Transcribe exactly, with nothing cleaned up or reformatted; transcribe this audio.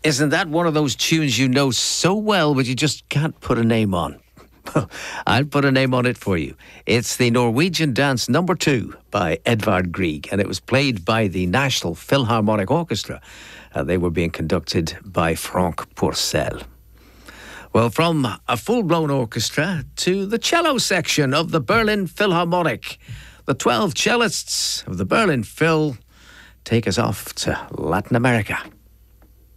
Isn't that one of those tunes you know so well, but you just can't put a name on? I'll put a name on it for you. It's the Norwegian Dance Number Two by Edvard Grieg, and it was played by the National Philharmonic Orchestra. Uh, they were being conducted by Franck Pourcel. Well, from a full-blown orchestra to the cello section of the Berlin Philharmonic. The twelve cellists of the Berlin Phil take us off to Latin America.